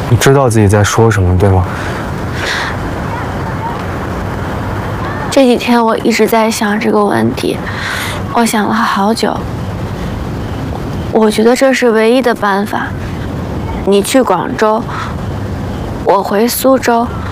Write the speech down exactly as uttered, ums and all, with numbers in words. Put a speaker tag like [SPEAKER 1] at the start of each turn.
[SPEAKER 1] 你知道自己在说什么，对吗？
[SPEAKER 2] 这几天我一直在想这个问题，我想了好久。我觉得这是唯一的办法。你去广州，我回苏州，